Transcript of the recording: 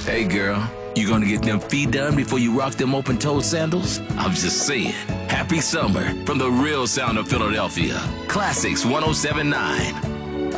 Hey, girl, you gonna get them feet done before you rock them open-toed sandals? I'm just saying. Happy summer from the real sound of Philadelphia. Classics 107.9.